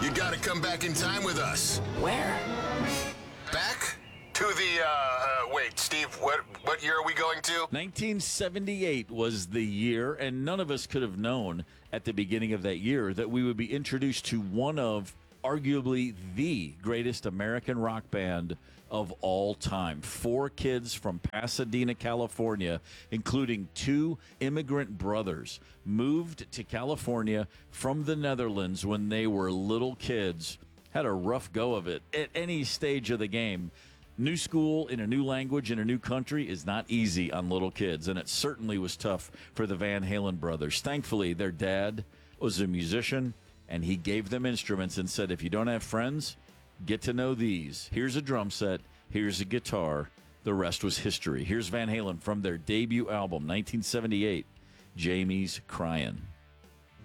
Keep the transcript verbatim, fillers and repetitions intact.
You gotta come back in time with us. Where? Back to the, uh, uh, wait, Steve, what, what year are we going to? nineteen seventy-eight was the year, and none of us could have known at the beginning of that year that we would be introduced to one of arguably the greatest American rock band of all time. Four kids from Pasadena, California, including two immigrant brothers, moved to California from the Netherlands when they were little kids. Had a rough go of it at any stage of the game. New school in a new language in a new country is not easy on little kids, and it certainly was tough for the Van Halen brothers. Thankfully, their dad was a musician, and he gave them instruments and said, if you don't have friends, get to know these. Here's a drum set. Here's a guitar. The rest was history. Here's Van Halen from their debut album, nineteen seventy-eight, Jamie's Cryin'.